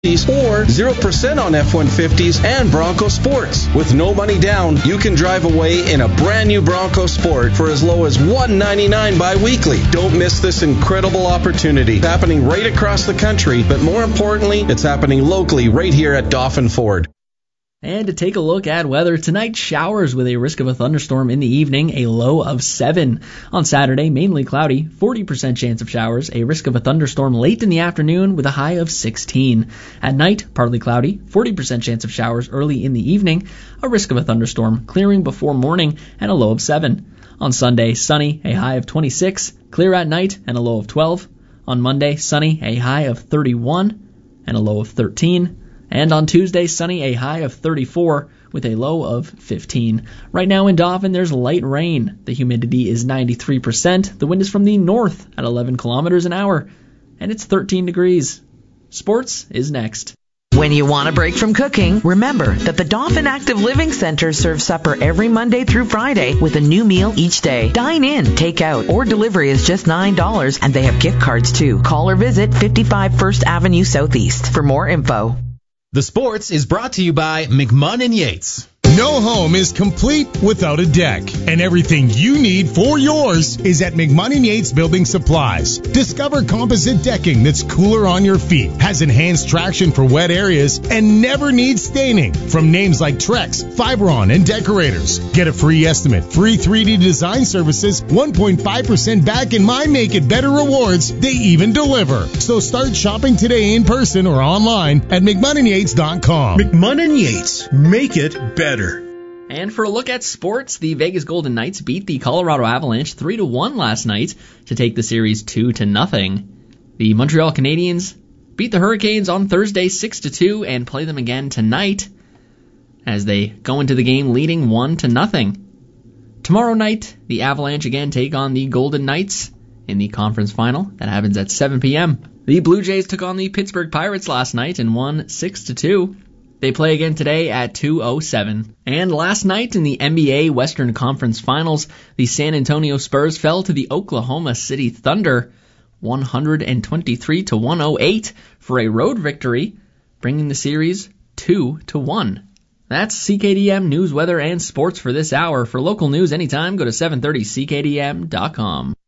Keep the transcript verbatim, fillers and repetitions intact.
or zero percent on F one fifties and Bronco Sports. With no money down, you can drive away in a brand new Bronco Sport for as low as one hundred ninety-nine dollars bi-weekly. Don't miss this incredible opportunity. It's happening right across the country, but more importantly, it's happening locally right here at Dauphin Ford. And to take a look at weather, tonight showers with a risk of a thunderstorm in the evening, a low of seven. On Saturday, mainly cloudy, forty percent chance of showers, a risk of a thunderstorm late in the afternoon with a high of sixteen. At night, partly cloudy, forty percent chance of showers early in the evening, a risk of a thunderstorm clearing before morning, and a low of seven. On Sunday, sunny, a high of twenty-six, clear at night, and a low of twelve. On Monday, sunny, a high of thirty-one, and a low of thirteen. And on Tuesday, sunny, a high of thirty-four with a low of fifteen. Right now in Dauphin, there's light rain. The humidity is ninety-three percent. The wind is from the north at eleven kilometers an hour. And it's thirteen degrees. Sports is next. When you want a break from cooking, remember that the Dauphin Active Living Center serves supper every Monday through Friday with a new meal each day. Dine in, take out, or delivery is just nine dollars, and they have gift cards too. Call or visit fifty-five First Avenue Southeast for more info. The Sports is brought to you by McMahon and Yates. No home is complete without a deck, and everything you need for yours is at McMahon and Yates Building Supplies. Discover composite decking that's cooler on your feet, has enhanced traction for wet areas, and never needs staining. From names like Trex, Fibron, and Decorators. Get a free estimate, free three D design services, one point five percent back in My Make It Better rewards. They even deliver. So start shopping today in person or online at McMahon and Yates dot com. McMahon and Yates, make it better. And for a look at sports, the Vegas Golden Knights beat the Colorado Avalanche three to one last night to take the series two to nothing. The Montreal Canadiens beat the Hurricanes on Thursday six to two and play them again tonight as they go into the game leading one to nothing. Tomorrow night, the Avalanche again take on the Golden Knights in the conference final. That happens at seven p.m. The Blue Jays took on the Pittsburgh Pirates last night and won six to two. They play again today at two oh seven. And last night in the N B A Western Conference Finals, the San Antonio Spurs fell to the Oklahoma City Thunder one twenty-three to one oh eight for a road victory, bringing the series two to one. That's C K D M News, Weather, and Sports for this hour. For local news anytime, go to seven thirty C K D M dot com.